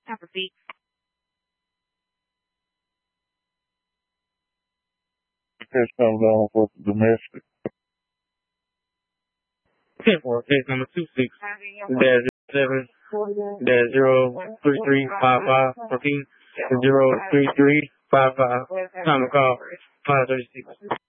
I proceed. Case comes on for domestic. 10-4, case number 26-07-03355, proceed 03355, time to call 536.